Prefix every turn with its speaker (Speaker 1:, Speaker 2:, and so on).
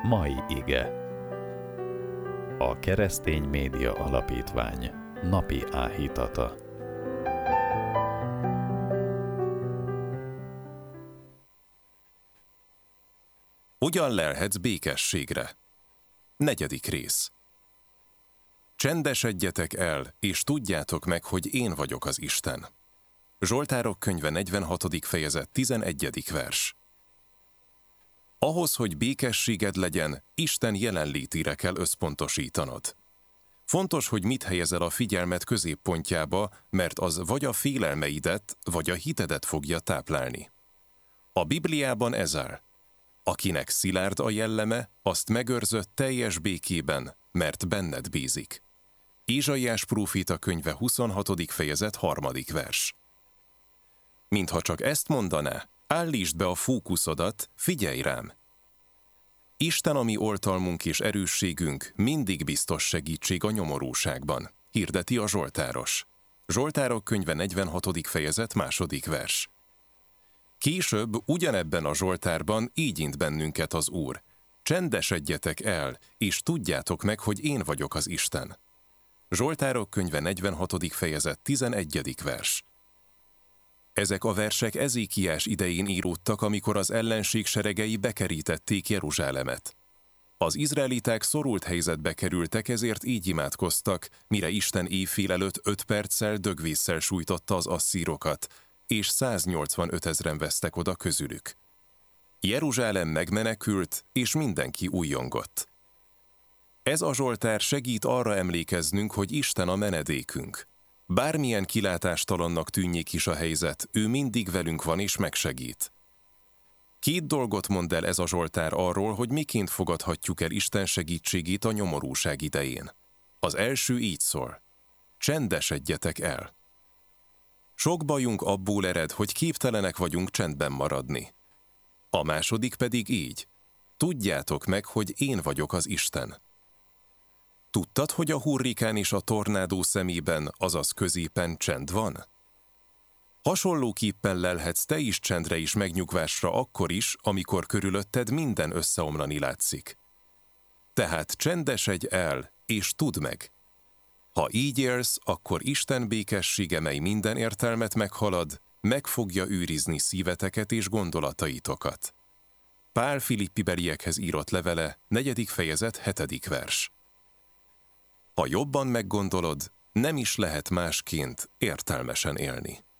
Speaker 1: Mai ige. A Keresztény Média Alapítvány napi áhítata.
Speaker 2: Hogyan lelhetsz békességre? 4. rész. Csendesedjetek el, és tudjátok meg, hogy én vagyok az Isten. Zsoltárok könyve 46. fejezet 11. vers. Ahhoz, hogy békességed legyen, Isten jelenlétére kell összpontosítanod. Fontos, hogy mit helyezel a figyelmet középpontjába, mert az vagy a félelmeidet, vagy a hitedet fogja táplálni. A Bibliában ez áll. Akinek szilárd a jelleme, azt megőrzött teljes békében, mert benned bízik. Ézsaiás próféta könyve 26. fejezet 3. vers. Mintha csak ezt mondaná, állítsd be a fókuszodat, figyelj rám! Isten a mi oltalmunk és erősségünk, mindig biztos segítség a nyomorúságban, hirdeti a zsoltáros. Zsoltárok könyve 46. fejezet 2. vers. Később ugyanebben a zsoltárban így int bennünket az Úr. Csendesedjetek el, és tudjátok meg, hogy én vagyok az Isten. Zsoltárok könyve 46. fejezet 11. vers. Ezek a versek Ezékiás idején íródtak, amikor az ellenség seregei bekerítették Jeruzsálemet. Az izraeliták szorult helyzetbe kerültek, ezért így imádkoztak, mire Isten éjfél előtt 5 perccel dögvésszel sújtotta az asszírokat, és 185 000 vesztek oda közülük. Jeruzsálem megmenekült, és mindenki újjongott. Ez a zsoltár segít arra emlékeznünk, hogy Isten a menedékünk. Bármilyen kilátástalannak tűnjék is a helyzet, ő mindig velünk van és megsegít. 2 dolgot mond el ez a zsoltár arról, hogy miként fogadhatjuk el Isten segítségét a nyomorúság idején. Az első így szól: csendesedjetek el. Sok bajunk abból ered, hogy képtelenek vagyunk csendben maradni. A második pedig így: tudjátok meg, hogy én vagyok az Isten. Tudtad, hogy a hurrikán és a tornádó szemében, azaz középen csend van? Hasonlóképpen lelhetsz te is csendre és megnyugvásra akkor is, amikor körülötted minden összeomlani látszik. Tehát csendesedj el, és tudd meg. Ha így élsz, akkor Isten békessége, mely minden értelmet meghalad, meg fogja őrizni szíveteket és gondolataitokat. Pál Filippibeliekhez írott levele, 4. fejezet 7. vers. Ha jobban meggondolod, nem is lehet másként értelmesen élni.